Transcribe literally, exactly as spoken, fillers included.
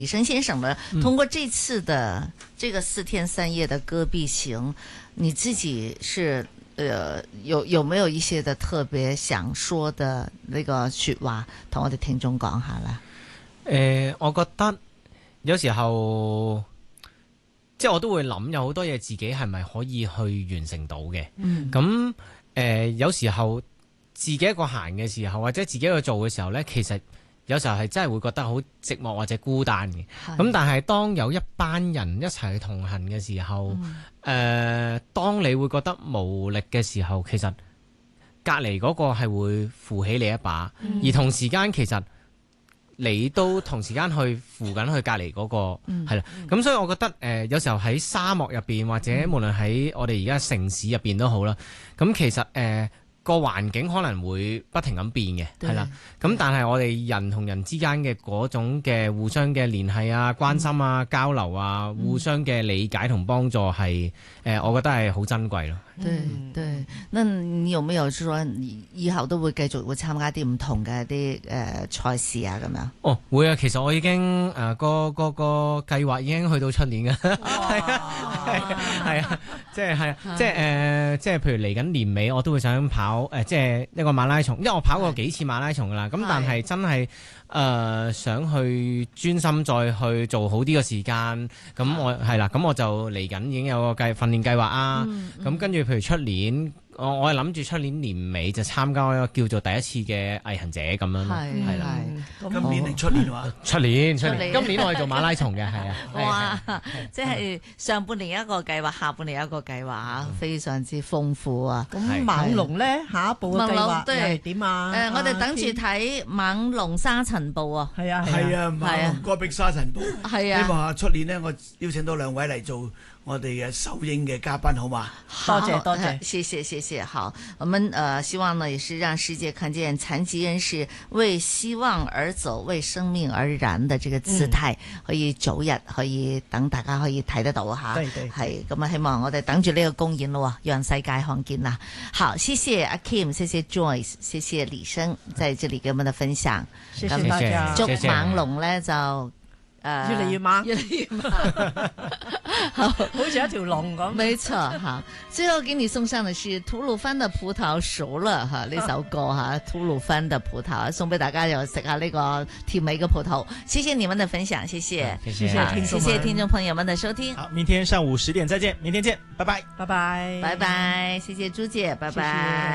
李生先生呢，通過這次的這個四天三夜的戈壁行，你自己是呃有有沒有一些的特別想說的那個說話，同我哋聽眾講下啦？ 誒、呃，我覺得有時候即係我都會諗，有好多嘢自己係咪可以去完成到嘅？嗯，咁誒、呃，有時候自己一個行嘅時候，或者自己一個做嘅時候呢，其實。有時候係真係會覺得好寂寞或者孤單嘅，咁但係當有一班人一齊同行嘅時候，誒、嗯呃，當你會覺得無力嘅時候，其實隔離嗰個係會扶起你一把，嗯、而同時間其實你都同時間去扶緊去隔離嗰個，係啦、嗯。咁、嗯、所以我覺得誒、呃，有時候喺沙漠入邊或者無論喺我哋而家城市入邊都好啦，咁其實誒。呃個環境可能會不停咁變嘅，係啦。咁但係我哋人同人之間嘅嗰種嘅互相嘅聯繫啊、關心啊、嗯、交流啊、互相嘅理解同幫助係，誒、呃，我覺得係好珍貴咯。 對對，那你有沒有說以後都會繼續會參加啲唔同嘅啲誒賽事啊咁樣？ 哦，會啊，其實我已經誒、呃、個個個計劃已經去到出年嘅，係啊係啊，即係係啊，即係誒，即係譬如嚟緊年尾，我都會想跑誒、呃，即係一個馬拉松，因為我跑過幾次馬拉松噶啦，咁但係真係。誒、呃、想去專心再去做好啲個時間，咁我係啦，咁我就嚟緊已經有個計訓練計劃啊，咁、嗯嗯、跟住譬如出年。我我係諗住出年年尾就參加一個叫做第一次嘅毅行者咁樣，係啦。 今年定出年話？ 出年出年，今年我係做馬拉松嘅，係啊。 哇！即係上半年一個計劃，下半年一個計劃嚇，非常之豐富啊。 咁猛龍咧，下一步嘅計劃係點啊？ 誒，我哋等住睇猛龍沙塵暴啊！ 係啊係啊，猛龍戈壁沙塵暴。係啊，希望出年咧，我邀請到兩位嚟做我哋嘅首映嘅嘉賓，好嘛？ 多謝多謝， 謝謝謝謝。好，我們呃希望呢，也是讓世界看見殘疾人士為希望而走、為生命而燃的這個姿態，嗯、可以早日可以等大家可以睇得到吓。對對，係咁啊！希望我哋等住呢個公演咯，讓世界看見啦。好，謝謝阿 Kim，謝謝 Joyce，謝謝李生在這裏給我們的分享。 謝謝大家。 祝猛龍咧就。 呃、越嚟越猛， 越嚟越猛， 好，好似一條龍咁。 沒錯，哈，最後給你送上的是吐魯番的葡萄熟了，哈，呢首歌哈，吐魯番的葡萄送俾大家，又食下呢個甜美嘅葡萄。謝謝你們的分享，謝謝， 謝謝， 謝謝聽眾朋友們的收聽。 好，明天上午十點再見，明天見，拜拜， 拜拜， 拜拜，謝謝朱姐，拜拜。謝謝。